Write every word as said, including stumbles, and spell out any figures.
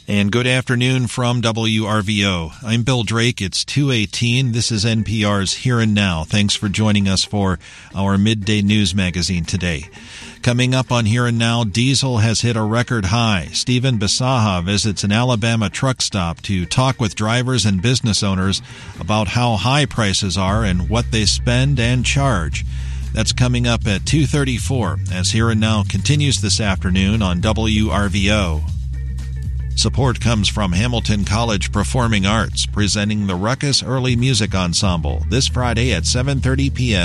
And good afternoon from W R V O. I'm Bill Drake. It's two eighteen. This is N P R's Here and Now. Thanks for joining us for our midday news magazine today. Coming up on Here and Now, diesel has hit a record high. Stephen Bisaha visits an Alabama truck stop to talk with drivers and business owners about how high prices are and what they spend and charge. That's coming up at two thirty-four as Here and Now continues this afternoon on W R V O. Support comes from Hamilton College Performing Arts, presenting the Ruckus Early Music Ensemble this Friday at seven thirty p.m.